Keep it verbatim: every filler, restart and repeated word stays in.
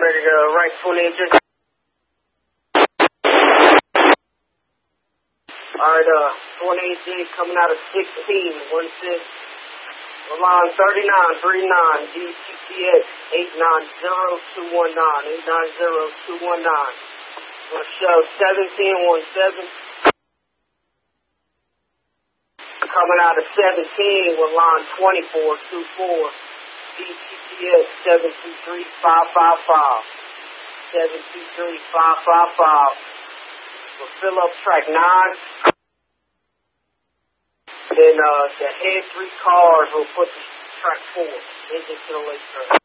ready to rank twenty inches. Alright, uh, twenty-eight J coming out of sixteen, one six. Line thirty-nine, three nine, D T T X, eight nine zero two one nine, eight nine zero two one nine. Gonna show seventeen one seven. Coming out of seventeen with line twenty-four two four, D T T X, seven two three five five five. seven two three five five five. We'll fill up track nine. Then uh, the head three cars will put the track four into the lake track.